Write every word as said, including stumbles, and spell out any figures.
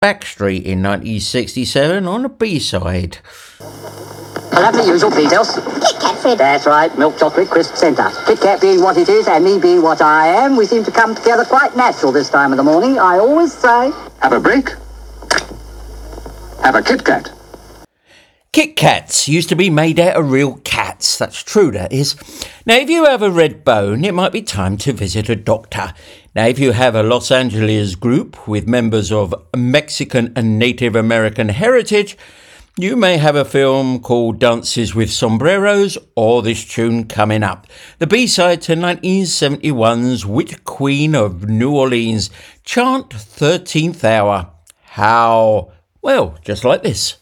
Backstreet in nineteen sixty-seven on the B-side. I'll have the usual details. Kit Kat, Fred. That's right, milk chocolate crisp centre. Kit Kat being what it is and me being what I am, we seem to come together quite natural this time of the morning. I always say, have a break. Have a Kit Kat. Kit Kats used to be made out of real cats. That's true, that is. Now, if you have a red bone, it might be time to visit a doctor. Now, if you have a Los Angeles group with members of Mexican and Native American heritage, you may have a film called Dances with Sombreros or this tune coming up. The B-side to nineteen seventy-one's Witch Queen of New Orleans, Chant thirteenth Hour. How? Well, just like this.